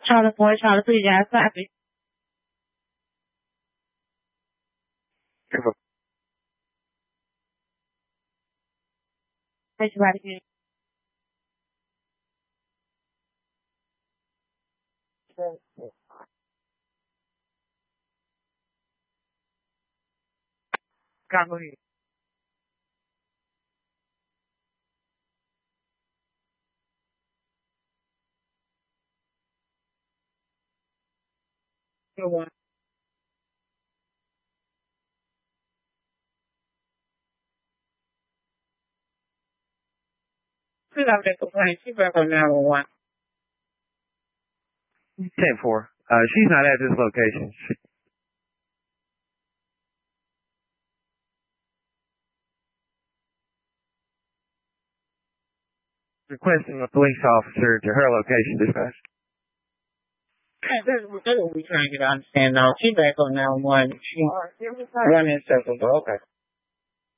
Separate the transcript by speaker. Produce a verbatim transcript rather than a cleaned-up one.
Speaker 1: Charlie four, Charlie three, guys, copy. Thank you, right again. Go ahead. Good one. Fill out that complaint. She back on nine one one.
Speaker 2: ten four. Uh, she's not at this location. She, requesting a police officer to her location dispatch.
Speaker 1: That's, that's what we're trying to get to understand now. She back on nine one one. She running in circles. Okay.